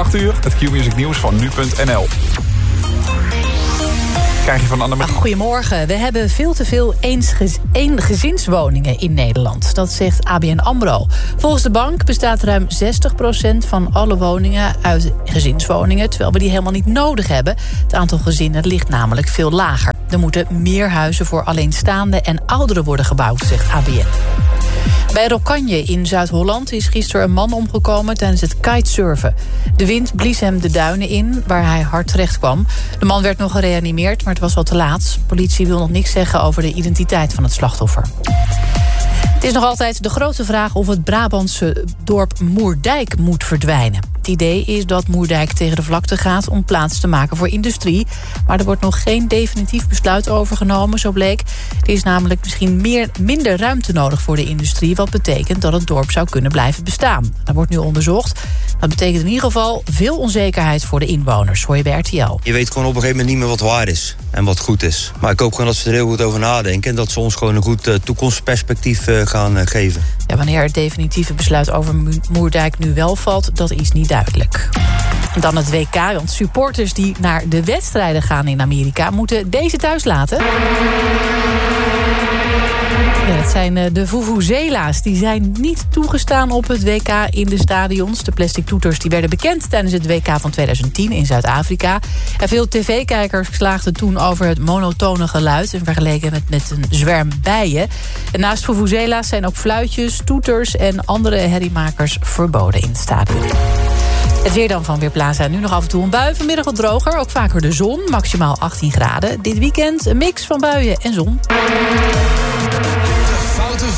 8 uur, het Q-Music nieuws van nu.nl. Krijg je van Annemarie. Goedemorgen. We hebben veel te veel eengezinswoningen in Nederland. Dat zegt ABN AMRO. Volgens de bank bestaat ruim 60% van alle woningen uit gezinswoningen, terwijl we die helemaal niet nodig hebben. Het aantal gezinnen ligt namelijk veel lager. Er moeten meer huizen voor alleenstaanden en ouderen worden gebouwd, zegt ABN. Bij Rokkanje in Zuid-Holland is gisteren een man omgekomen tijdens het kitesurfen. De wind blies hem de duinen in, waar hij hard terecht kwam. De man werd nog gereanimeerd, maar het was al te laat. Politie wil nog niks zeggen over de identiteit van het slachtoffer. Het is nog altijd de grote vraag of het Brabantse dorp Moerdijk moet verdwijnen. Het idee is dat Moerdijk tegen de vlakte gaat om plaats te maken voor industrie. Maar er wordt nog geen definitief besluit over genomen, zo bleek. Er is namelijk misschien minder ruimte nodig voor de industrie, wat betekent dat het dorp zou kunnen blijven bestaan. Dat wordt nu onderzocht. Dat betekent in ieder geval veel onzekerheid voor de inwoners, hoor je bij RTL. Je weet gewoon op een gegeven moment niet meer wat waar is en wat goed is. Maar ik hoop gewoon dat ze er heel goed over nadenken en dat ze ons gewoon een goed toekomstperspectief gaan geven. Ja, wanneer het definitieve besluit over Moerdijk nu wel valt, dat is niet duidelijk. En dan het WK, want supporters die naar de wedstrijden gaan in Amerika moeten deze thuis laten. Ja, het zijn de vuvuzela's. Die zijn niet toegestaan op het WK in de stadions. De plastic toeters die werden bekend tijdens het WK van 2010 in Zuid-Afrika. En veel tv-kijkers klaagden toen over het monotone geluid en vergeleken met een zwerm bijen. En naast vuvuzela's zijn ook fluitjes, toeters en andere herriemakers verboden in het stadion. Het weer dan van Weerplaza. Nu nog af en toe een bui. Vanmiddag wat droger. Ook vaker de zon. Maximaal 18 graden. Dit weekend een mix van buien en zon.